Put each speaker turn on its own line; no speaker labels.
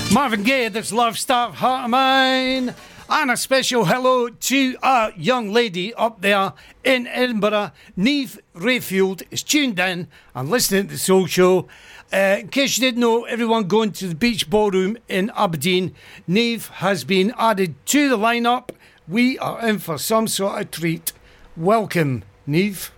Marvin Gaye, this Love Starve Heart of Mine. And a special hello to a young lady up there in Edinburgh. Niamh Rayfield is tuned in and listening to the Soul Show. In case you didn't know, everyone going to the Beach Ballroom in Aberdeen, Niamh has been added to the lineup. We are in for some sort of treat. Welcome, Niamh.